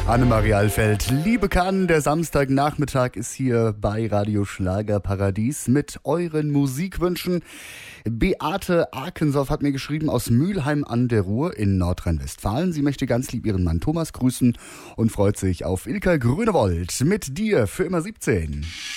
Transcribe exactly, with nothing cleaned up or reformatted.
Annemarie Alfeld, liebe Kann, der Samstagnachmittag ist hier bei Radio Schlager Paradies mit euren Musikwünschen. Beate Arkensoff hat mir geschrieben aus Mülheim an der Ruhr in Nordrhein-Westfalen. Sie möchte ganz lieb ihren Mann Thomas grüßen und freut sich auf Ilka Grünewold mit dir für immer siebzehn.